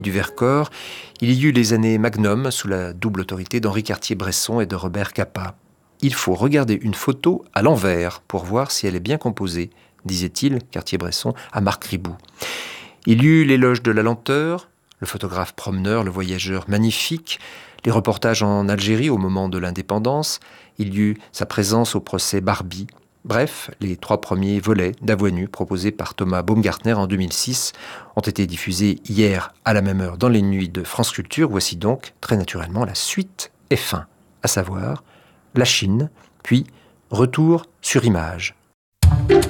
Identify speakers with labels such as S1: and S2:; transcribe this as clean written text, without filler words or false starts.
S1: du Vercors, il y eut les années Magnum sous la double autorité d'Henri Cartier-Bresson et de Robert Capa. Il faut regarder une photo à l'envers pour voir si elle est bien composée, disait-il, Cartier-Bresson, à Marc Ribou. Il y eut l'éloge de la lenteur, le photographe promeneur, le voyageur magnifique, les reportages en Algérie au moment de l'indépendance, il y eut sa présence au procès Barbie. Bref, les 3 premiers volets d'À voix nue proposés par Thomas Baumgartner en 2006 ont été diffusés hier à la même heure dans les nuits de France Culture. Voici donc très naturellement la suite et fin, à savoir la Chine, puis retour sur image.